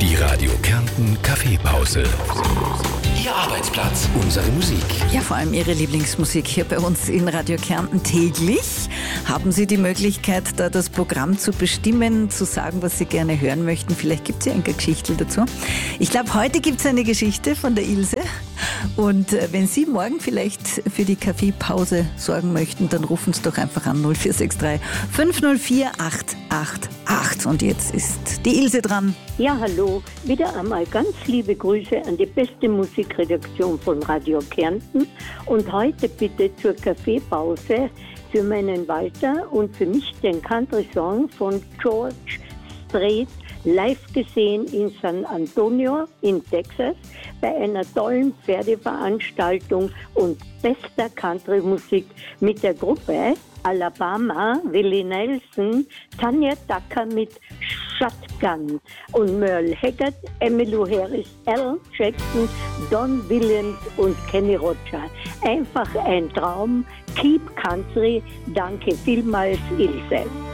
Die Radio Kärnten Kaffeepause. Ihr Arbeitsplatz, unsere Musik. Ja, vor allem Ihre Lieblingsmusik hier bei uns in Radio Kärnten täglich. Haben Sie die Möglichkeit, da das Programm zu bestimmen, zu sagen, was Sie gerne hören möchten? Vielleicht gibt es ja eine Geschichte dazu. Ich glaube, heute gibt es eine Geschichte von der Ilse. Und wenn Sie morgen vielleicht für die Kaffeepause sorgen möchten, dann rufen Sie doch einfach an 0463 504 888. Und jetzt ist die Ilse dran. Ja, hallo. Wieder einmal ganz liebe Grüße an die beste Musikredaktion von Radio Kärnten. Und heute bitte zur Kaffeepause für meinen Walter und für mich den Country-Song von George Strait, live gesehen in San Antonio in Texas bei einer tollen Pferdeveranstaltung und bester Country-Musik mit der Gruppe Alabama, Willie Nelson, Tanya Tucker mit Shotgun und Merle Haggard, Emmylou Harris, Al Jackson, Don Williams und Kenny Roger. Einfach ein Traum. Keep Country. Danke vielmals, Ilse.